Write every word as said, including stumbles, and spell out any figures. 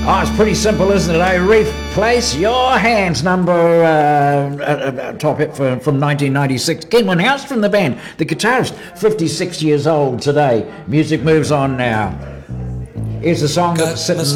Oh, it's pretty simple, isn't it? I replace your hands, number uh, uh, uh, top hit for, from nineteen ninety-six. Kenwyn House from the band, the guitarist, fifty-six years old today. Music moves on now. Here's a song that's sitting